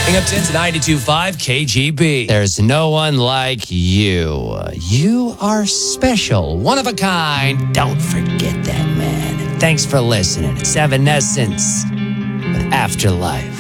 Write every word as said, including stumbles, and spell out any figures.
Up ten to ninety-two point five K G B. There's no one like you. You are special, one of a kind. Don't forget that, man. Thanks for listening. It's Evanescence with Afterlife.